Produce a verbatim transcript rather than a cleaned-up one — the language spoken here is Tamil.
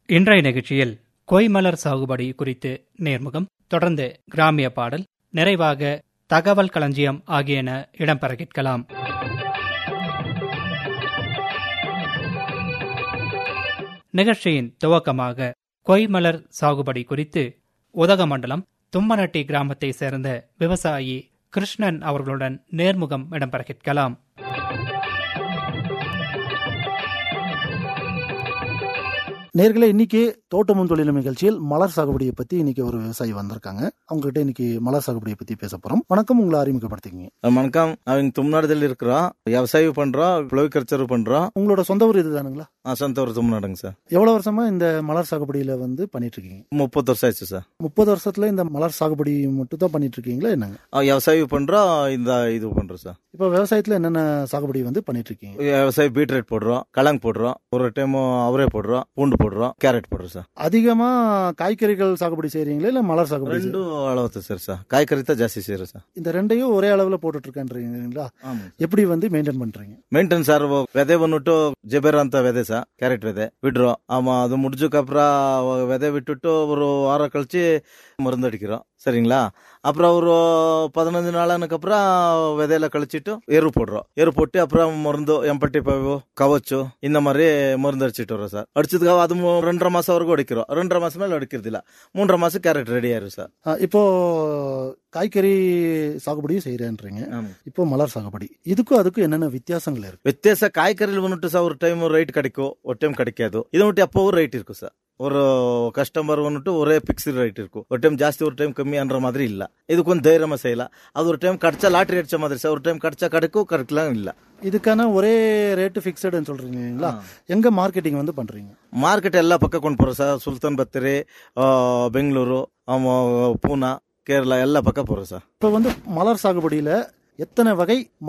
இன்றைய நிகழ்ச்சியில் கொய்மலர் சாகுபடி குறித்து நேர்முகம், தொடர்ந்து கிராமிய பாடல், நிறைவாக தகவல் களஞ்சியம் ஆகியன இடம்பெற கேட்கலாம். நிகழ்ச்சியின் துவக்கமாக கொய்மலர் சாகுபடி குறித்து உதகமண்டலம் தும்மநட்டி கிராமத்தை சேர்ந்த விவசாயி கிருஷ்ணன் அவர்களுடன் நேர்முகம் இடம்பெற கேட்கலாம். நேர்களே, இன்னைக்கு தோட்டமும் தொழிலும் நிகழ்ச்சியில் மலர் சாகுபடியை பத்தி இன்னைக்கு ஒரு விவசாயி வந்திருக்காங்க. அவங்க கிட்ட இன்னைக்கு மலர் சாகுபடியை பத்தி பேச போறோம். வணக்கம், உங்களை அறிமுகப்படுத்திக்கங்க. வணக்கம், அவங்க தும்நாடுல இருக்கிறோம், விவசாயம் பண்றோம், புலவிக்கல்ச்சர் பண்றோம். உங்களோட சொந்த ஊர் இதுதானுங்களா? சொந்த ஊர் தும்நாடுங்க சார். எவ்வளவு வருஷமா இந்த மலர் சாகுபடியில வந்து பண்ணிட்டு இருக்கீங்க? முப்பது வருஷம் ஆயிடுச்சு சார். முப்பது வருஷத்துல இந்த மலர் சாகுபடி மட்டும் தான் பண்ணிட்டு இருக்கீங்களா என்னங்க? விவசாயம் பண்றோம், இந்த இது பண்றோம் சார். இப்ப விவசாயத்துல என்னென்ன சாகுபடி வந்து பண்ணிட்டு இருக்கீங்க? விவசாயம் பீட்ரூட் போடுறோம், கலங் போடுறோம், ஒரு டைம் அவரே போடுறோம், பூண்டு போடுறோம், கேரட் போடுறோம் சார். அதிகமா காய்கறிகள் சாகுபடி செய்யறீங்களா இல்ல மலர் சாகுபடி? ரெண்டும் அளவு சார் சார் காய்கறி தான் ஜாஸ்தி செய்யறோம் சார். இந்த ரெண்டையும் ஒரே அளவுல போட்டுட்டு இருக்கேன்றீங்களா? எப்படி வந்து மெயின்டைன் பண்றீங்க? மெயின்டைன் சார், விதை ಬಂದ್ಬಿಟ್ಟು ಜೆಬೇರ ಅಂತ விதை சார், கேரட் விதை விடுறோம். ஆமா, அது முடிஞ்சக்கப்புறம் விதை விட்டுட்டு ஒரு வாரம் கழிச்சு மருந்து அடிக்கிறோம். சரிங்களா? அப்புறம் ஒரு பதினஞ்சு நாளானுக்கு அப்புறம் விதையில கழிச்சிட்டு எரு போடுறோம். எரு போட்டு அப்புறம் மருந்து எம்பட்டி பவு கவச்சு இந்த மாதிரி மருந்து அடிச்சுட்டு வரோம் சார். அடிச்சதுக்காக அது ரெண்டரை மாசம் வரைக்கும் அடிக்கிறோம். ரெண்டரை மாசம் மேல அடிக்கிறது இல்ல, மூன்றரை மாசம் கேரட் ரெடி ஆயிரும் சார். இப்போ காய்கறி சாகுபடியும் செய்யறேன்றீங்க, இப்போ மலர் சாகுபடி, இதுக்கும் அதுக்கும் என்னென்ன வித்தியாசங்கள் இருக்கு? வித்தியாசம் காய்கறியில் வந்துட்டு சார் ஒரு டைம் ரைட் கிடைக்கும், ஒரு டைம் கிடைக்காது. இது மட்டும் எப்பவும் ரைட் இருக்கும் சார். ஒரு கஸ்டமர் வந்துட்டு ஒரே பிக்ஸ்டு ரேட் இருக்கும். ஒரு டைம் ஜாஸ்தி, ஒரு டைம் கம்மியான்ற மாதிரி இல்ல. இது கொஞ்சம் தைரியமா செய்யலாம். அது ஒரு டைம் கிடைச்சா லாட்டரி அடிச்ச மாதிரி சார். ஒரு டைம் கிடைச்சா கிடைக்கும், கிடைக்கலாம் இல்ல. இதுக்கான ஒரே ரேட்டு பிக்ஸ்டுன்னு சொல்றீங்களா? எங்க மார்க்கெட்டிங் வந்து பண்றீங்க? மார்க்கெட் எல்லா பக்கம் கொண்டு போறோம் சார். சுல்தான் பத்தேரி, பெங்களூரு, பூனா, கேரளா எல்லா பக்கம் போறோம் சார். இப்ப வந்து மலர் சாகுபடியில எத்தனை வகை